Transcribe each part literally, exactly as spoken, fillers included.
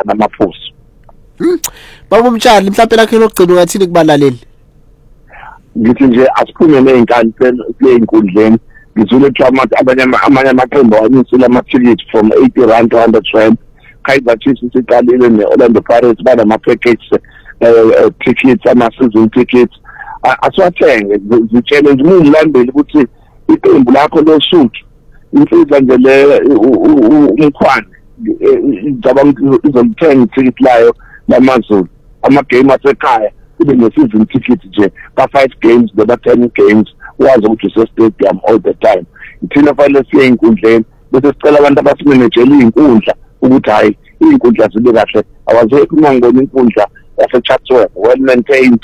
namaphuzu. Baba Mtshali mhlawumbe lakhe lokugcina ungathini kubalaleli? Ngithi nje asiphume nezinkani seinkundleni ngizule hlama abanye amanye amaqembu anyisile amathikithi from eighty rand to one hundred rand. Kaizer Chiefs siqalile neOrlando Pirates bana ama package uh, tickets ama season tickets aswathenge zi challenge umlandeli ukuthi iqembu lakho losuku insizwa nje le umkhwane ngicabanga izomthenga ticket layo lamaZulu ama game asekhaya ibe ne-season ticket nje ka five games noma ten games wazi ukuthi use stadium all the time. Ithina fanele siye inkundleni bese sicela abantu abasimanejele izinkundla ukuthi hayi izinkundla zibe kahle awazeki uma ngibona inkundla yaseChatsworth well maintained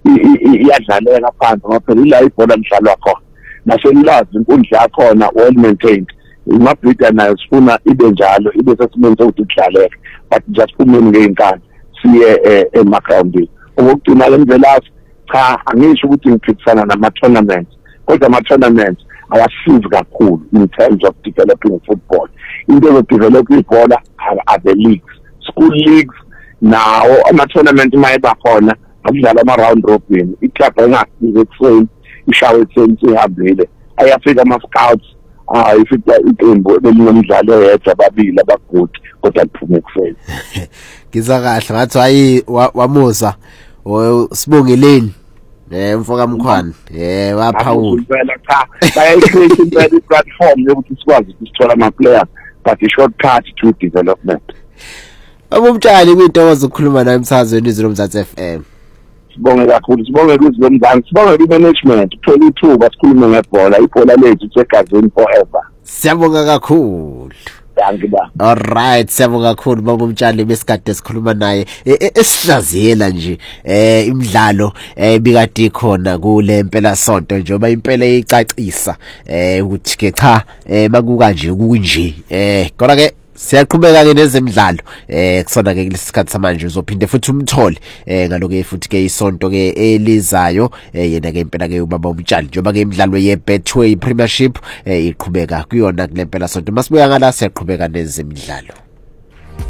iyadlaleka phansi ngoba phela ila ibhola lidlalwa khona nasenilazi inkundla yakhona well maintained imabhida nayo sifuna ibe njalo ibe sesimeni sokuthi idlaleke but just kumeni ngeinkani siye emagroundini okugcina lemvelasi cha angisho ukuthi ngiphikisana nama tournaments kodwa ama tournaments awasizi kakhulu in terms of developing football. Into of developing ibhola are the leagues, school leagues now ama tournament mayiba khona akudlala ama round robin iclub engasize kuseni ishawe kuseni sihambile ayafika ama scouts ah ifika iqembu belinomdlalo yedwa babili abagudi kodwa kuphume kuseni. Ngizwa kahle ngathi hayi wamusa Sibongeleni eh mfoka Mkhwana eh waphawula phela cha bayayicreate impela platform yokuthi sikwazi ukuthola ama players but a shortcut to development. Abumtshali kwintokozo ukukhuluma nawe emsakazweni izwe lomzansi F M. Sibonge kakhulu sibonge izwe lomzansi sibonge imanagement uthola ithuba sikhulume ngebhola ibhola lethu segazini forever. Siyabonga kakhulu. All right, siyabonga kakhulu baba Mtshali besikade sikhuluma naye esihlaziyela nje eh imidlalo eh bikade ikhona kule mpela sonto njengoba impela icacisa eh ukuthi ke cha eh makuka nje kunje eh kodwa ke siyaqhubeka ke nezemidlalo eh kusona ke lesikhathi samanje uzophinde futhi umthole eh ngaloke futhi ke isonto ke elizayo eh yena ke impela ke ubaba Mtshali njengoba ke imidlalo yeBetway Premiership eh iqhubeka kuyona kule mpela sonto masibuya ngala siyaqhubeka nezemidlalo.